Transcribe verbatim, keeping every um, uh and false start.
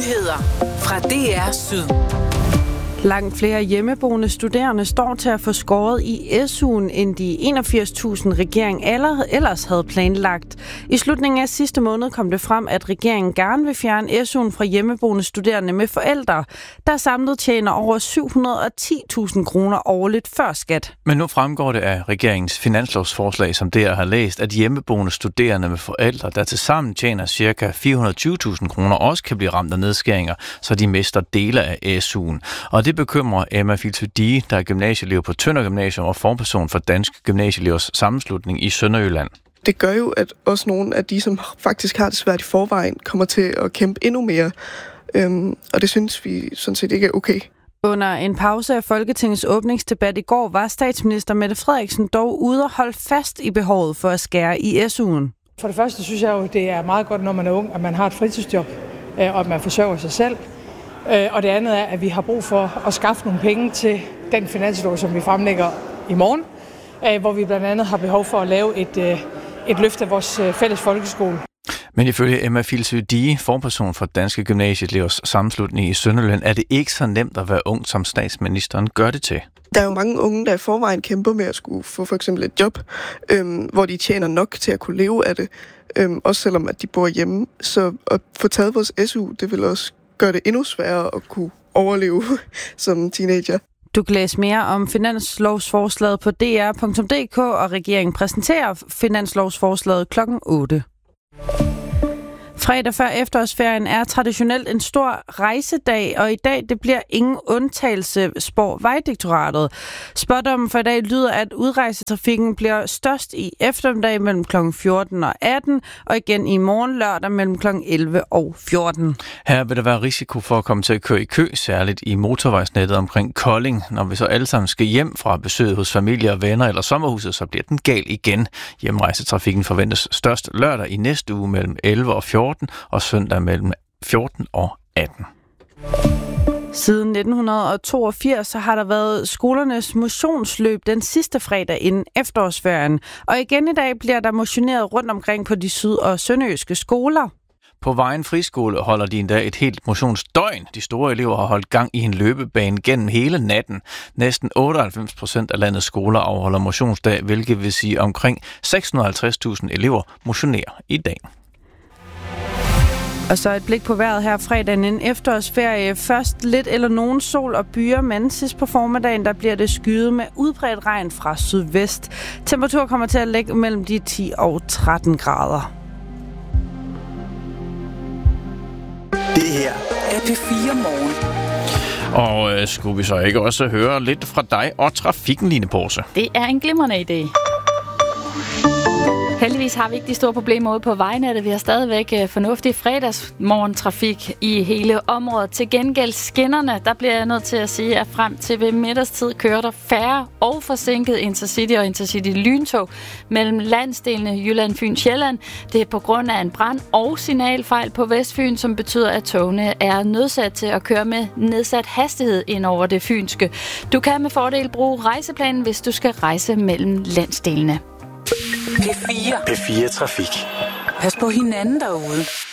Nyheder fra D R Syd. Langt flere hjemmeboende studerende står til at få skåret i S U'en, end de enogfirs tusind regeringen ellers havde planlagt. I slutningen af sidste måned kom det frem, at regeringen gerne vil fjerne S U'en fra hjemmeboende studerende med forældre, der samlet tjener over syv hundrede og ti tusind kroner årligt før skat. Men nu fremgår det af regeringens finanslovsforslag, som D R har læst, at hjemmeboende studerende med forældre, der tilsammen tjener ca. fire hundrede og tyve tusind kroner, også kan blive ramt af nedskæringer, så de mister dele af S U'en. Og det bekymrer Emma Filsø-Dige, der er gymnasieelev på Tønder Gymnasium og forperson for Danske Gymnasieelevers Sammenslutning i Sønderjylland. Det gør jo, at også nogle af de, som faktisk har det svært i forvejen, kommer til at kæmpe endnu mere. Øhm, og det synes vi sådan set ikke er okay. Under en pause af Folketingets åbningsdebat i går var statsminister Mette Frederiksen dog ude og holde fast i behovet for at skære i S U'en. For det første synes jeg jo, det er meget godt, når man er ung, at man har et fritidsjob, og at man forsørger sig selv. Og det andet er, at vi har brug for at skaffe nogle penge til den finanslov, som vi fremlægger i morgen, hvor vi blandt andet har behov for at lave et, et løft af vores fælles folkeskole. Men ifølge Emma Filsø-Dige, forperson for Danske Gymnasieelevers Sammenslutning i Sønderjylland, er det ikke så nemt at være ung, som statsministeren gør det til. Der er jo mange unge, der i forvejen kæmper med at skulle få for eksempel et job, øhm, hvor de tjener nok til at kunne leve af det, øhm, også selvom at de bor hjemme. Så at få taget vores S U, det vil også gøre det endnu sværere at kunne overleve som teenager. Du kan læse mere om finanslovsforslaget på d r punktum d k, og regeringen præsenterer finanslovsforslaget klokken otte. Fredag før efterårsferien er traditionelt en stor rejsedag, og i dag det bliver ingen undtagelse, spår Vejdirektoratet. Spådommen for i dag lyder, at udrejsetrafikken bliver størst i eftermiddag mellem klokken fjorten og atten, og igen i morgen lørdag mellem klokken elleve og fjorten. Her vil der være risiko for at komme til at køre i kø, særligt i motorvejsnettet omkring Kolding. Når vi så alle sammen skal hjem fra besøget hos familie og venner eller sommerhuset, så bliver den gal igen. Hjemrejsetrafikken forventes størst lørdag i næste uge mellem elleve og fjorten. Og søndag mellem fjorten og atten. Siden nitten toogfirs har der været skolernes motionsløb den sidste fredag inden efterårsferien. Og igen i dag bliver der motioneret rundt omkring på de syd- og sønderjyske skoler. På Vejen Friskole holder de endda et helt motionsdøgn. De store elever har holdt gang i en løbebane gennem hele natten. Næsten otteoghalvfems procent af landets skoler afholder motionsdag, hvilket vil sige omkring seks hundrede og halvtreds tusind elever motionerer i dag. Og så et blik på vejret her fredagen inden efterårsferie. Først lidt eller nogen sol og byer, men sidst på formiddagen, der bliver det skyet med udbredt regn fra sydvest. Temperatur kommer til at ligge mellem de ti og tretten grader. Det her er P fire Morgen. Og øh, skulle vi så ikke også høre lidt fra dig og trafikken, Line Porse? Det er en glimrende idé. Heldigvis har vi ikke de store problemer ude på vejnettet. Vi har stadigvæk fornuftig fredagsmorgentrafik i hele området. Til gengæld skinnerne, der bliver jeg nødt til at sige, at frem til ved middagstid kører der færre og forsinket Intercity og Intercity lyntog mellem landsdelene Jylland, Fyn, Sjælland. Det er på grund af en brand og signalfejl på Vestfyn, som betyder, at togene er nødsat til at køre med nedsat hastighed ind over det fynske. Du kan med fordel bruge rejseplanen, hvis du skal rejse mellem landsdelene. P fire. P fire Trafik. Pas på hinanden derude.